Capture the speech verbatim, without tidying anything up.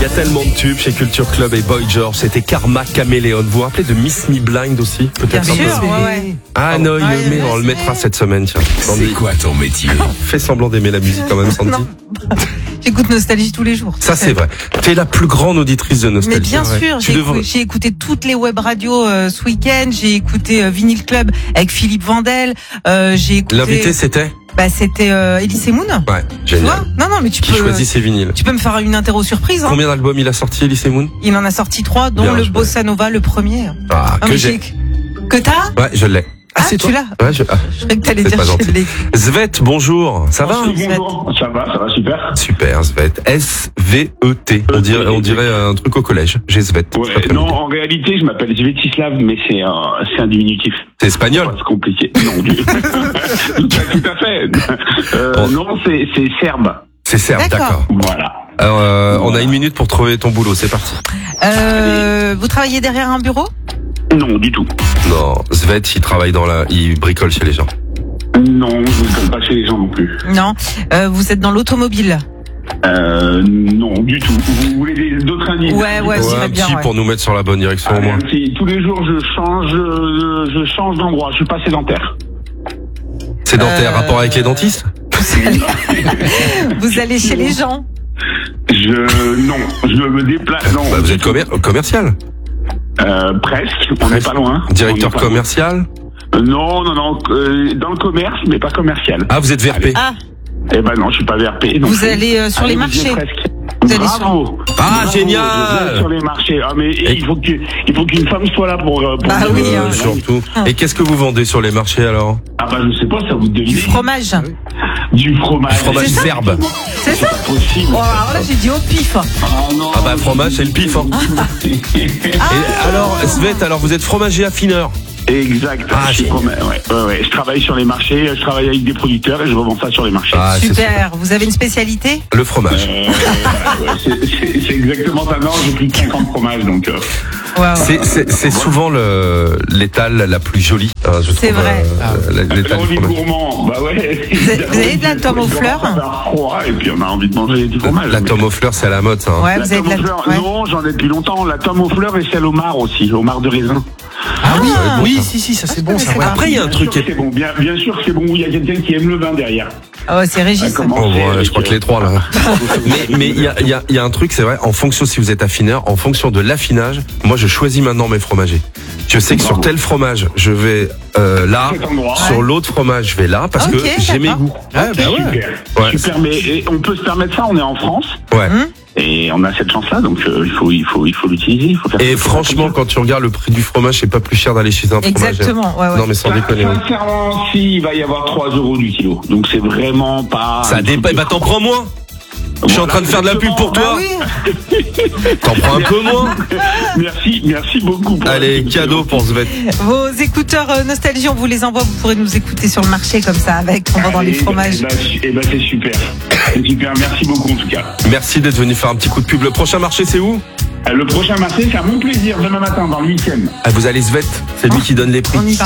y a tellement de tubes chez Culture Club et Boy George. C'était Karma Caméléon. Vous vous rappelez de Miss Me Blind aussi? Peut-être Bien un sûr, peu. ouais, ouais. Ah non, il Ouais, le met, ouais, on le c'est mettra vrai. cette semaine, tiens. C'est quoi ton métier? Fais semblant d'aimer la musique quand même, Sandy. Non. J'écoute Nostalgie tous les jours. Ça c'est vrai. T'es la plus grande auditrice de Nostalgie. Mais bien ouais. sûr, Tu j'ai, devrais- écou- j'ai écouté toutes les web radios euh, ce week-end. J'ai écouté euh, Vinyl Club avec Philippe Vandel. Euh, j'ai écouté. L'invité c'était? Bah c'était euh, Elise Moon. Ouais, Tu vois? génial. Non non, mais tu Qui peux. choisit ses vinyles? Tu peux me faire une interro surprise. Hein. Combien d'albums il a sorti, Elise Moon? Il en a sorti trois, dont Bien le joué. Bossa Nova, le premier. Ah, Ah, que mais j'ai. Que t'as? Ouais, je l'ai. Ah, c'est tu toi l'as? Ouais, je... ah. Je croyais que t'allais C'est dire pas je gentil. l'ai. Svet, bonjour. Ça va? Bonjour. Bonjour, ça va, ça va super. Super, Svet. S V E T. On dirait, on dirait un truc au collège. J'ai Svet. Ouais, cet après-midi. non, en réalité, je m'appelle Svetislav, mais c'est un, c'est un diminutif. C'est espagnol? C'est compliqué. Non, du... tout, à, tout à fait. Euh, Bon. Non, c'est, c'est serbe. C'est serbe, D'accord. d'accord. Voilà. Alors, euh, on a une minute pour trouver ton boulot. C'est parti. Euh, vous travaillez derrière un bureau? Non, du tout. Non, Svet, il travaille dans la, il bricole chez les gens. Non, je ne compte pas chez les gens non plus. Non. Euh, vous êtes dans l'automobile? Euh, non, du tout. Vous voulez des- d'autres indices? Ouais, ouais, Ouais, ça va un bien. petit Ouais. pour nous mettre sur la bonne direction Ah, au moins. merci. Tous les jours, je change, euh, je change d'endroit. Je suis pas sédentaire. Sédentaire, Euh, rapport avec les dentistes? Vous allez, vous allez chez les gens? Je, non, je me déplace. Non, Bah, vous êtes commer- commercial? euh, presque. On n'est Presque. pas loin. Directeur On n'est pas loin. commercial? Euh, Non, non, non, euh, dans le commerce, mais pas commercial. Ah, vous êtes V R P? Ah, Eh ben non, je suis pas V R P. non vous plus. allez euh, sur Allez, les vous y êtes marchés? presque. Vous allez sur- Bravo. Ah, Bravo, génial. je vais sur les marchés. Ah, mais Et- il faut que, il faut qu'une femme soit là pour. euh, pour Bah dire, oui, euh, hein. Surtout. Et qu'est-ce que vous vendez sur les marchés alors? Ah bah je sais pas, ça vous devine. Du fromage. Du fromage. Du fromage C'est ça serbe. C'est ça? C'est pas possible. Oh, alors là, j'ai dit au pif. Ah non. Ah bah fromage, c'est le pif. Hein. Et alors, Svet, alors vous êtes fromager affineur. Exact. Ah, je, suis génial. froma- ouais, ouais, ouais. Je travaille sur les marchés, je travaille avec des producteurs et je revends ça sur les marchés. Ah, c'est Super. Vous avez une spécialité? super. Le fromage. Euh, ouais, c'est- c'est c'est exactement ça. Non, j'ai plus de cinquante fromages, donc. Euh, Ouais, ouais. C'est, c'est, c'est souvent le, l'étale la plus jolie. hein, je C'est trouve, vrai. euh, la- l'étale on du est fromage. gourmand, bah ouais. Vous avez- vous avez de la tome aux fleurs? Ça fait froid et puis on a envie de manger du fromage. La mais- tome aux fleurs, c'est à la mode, ça. hein. Ouais, La vous avez tome de aux la. fleurs, ouais. non, j'en ai depuis longtemps. La tome aux fleurs et celle au mar aussi, au mar de raisin. Ah oui, Ah. oui, si, si, ça c'est je bon, ça. connaissais Ouais. pas. Après, il y a un Bien truc. sûr que c'est bon, bien, bien sûr que c'est bon. Il y a quelqu'un qui aime le vin derrière. Oh, c'est Régis. Ah, comment Oh, c'est ouais, avec, je crois que euh, les trois là. mais mais il y a, il y, a, il y a un truc, c'est vrai, en fonction si vous êtes affineur, en fonction de l'affinage, moi je choisis maintenant mes fromagers. Je sais que Bravo. sur tel fromage, je vais euh, là, Cet endroit. sur l'autre fromage, je vais là, parce Ok, que j'ai mes d'accord. goûts. Ouais, bah ouais. Super. Ouais. Super, mais et on peut se permettre ça, on est en France. Ouais. Hum Et on a cette chance-là, donc euh, il faut, il faut, il faut l'utiliser. Il faut faire Et il faut faire franchement, comme ça. quand tu regardes le prix du fromage, c'est pas plus cher d'aller chez un fromager. Exactement. Ouais, ouais. Non mais sans Sin- déconner. oui. Sincèrement, si, il va y avoir trois euros du kilo. Donc c'est vraiment pas. Ça dépend. Bah t'en prends moins. Je suis en train de faire de la pub pour toi. Bah oui. T'en prends un peu moins. Merci, merci beaucoup. Pour Allez, cadeau pour Svet. Vos écouteurs euh, Nostalgie, on vous les envoie. Vous pourrez nous écouter sur le marché comme ça, avec en vendant les Eh ben, fromages. eh ben, su- eh ben, c'est super. C'est super. Merci beaucoup en tout cas. Merci d'être venu faire un petit coup de pub. Le prochain marché, c'est où? Euh, Le prochain marché, c'est à mon plaisir demain matin dans le huitième. Ah, vous allez Svet. C'est lui qui donne les prix. On y va.